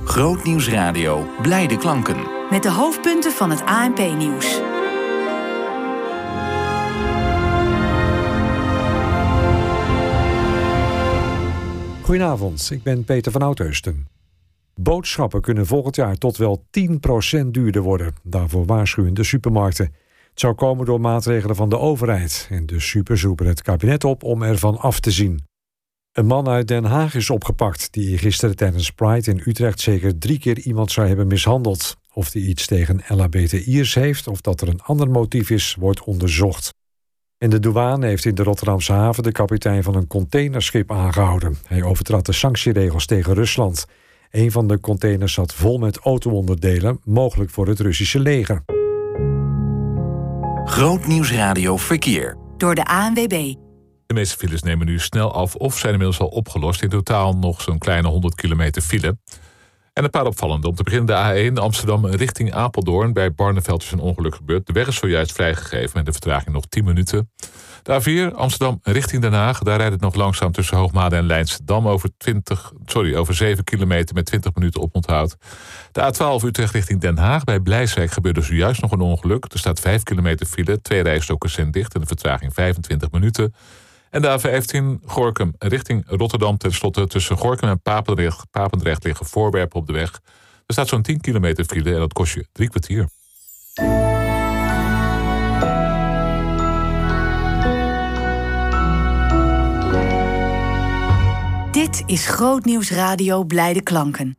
Grootnieuws Radio, blijde klanken. Met de hoofdpunten van het ANP-nieuws. Goedenavond, ik ben Peter van Oudheusden. Boodschappen kunnen volgend jaar tot wel 10% duurder worden. Daarvoor waarschuwen de supermarkten. Het zou komen door maatregelen van de overheid. En de supers roepen het kabinet op om ervan af te zien. Een man uit Den Haag is opgepakt die gisteren tijdens Pride in Utrecht zeker 3 keer iemand zou hebben mishandeld. Of hij iets tegen LHBTI'ers heeft of dat er een ander motief is, wordt onderzocht. En de douane heeft in de Rotterdamse haven de kapitein van een containerschip aangehouden. Hij overtrad de sanctieregels tegen Rusland. Een van de containers zat vol met auto-onderdelen, mogelijk voor het Russische leger. Grootnieuws Radio Verkeer. Door de ANWB. De meeste files nemen nu snel af of zijn inmiddels al opgelost. In totaal nog zo'n kleine 100 kilometer file. En een paar opvallende. Om te beginnen de A1 Amsterdam richting Apeldoorn. Bij Barneveld is een ongeluk gebeurd. De weg is zojuist vrijgegeven met de vertraging nog 10 minuten. De A4 Amsterdam richting Den Haag. Daar rijdt het nog langzaam tussen Hoogmade en Leidschendam over 7 kilometer met 20 minuten oponthoud. De A12 Utrecht richting Den Haag. Bij Blijswijk gebeurde zojuist nog een ongeluk. Er staat 5 kilometer file. 2 rijstroken zijn dicht en de vertraging 25 minuten. En de A15 Gorinchem richting Rotterdam. Ten slotte tussen Gorinchem en Papendrecht liggen voorwerpen op de weg. Er staat zo'n 10 kilometer file en dat kost je 3 kwartier. Dit is Grootnieuws Radio Blijde Klanken.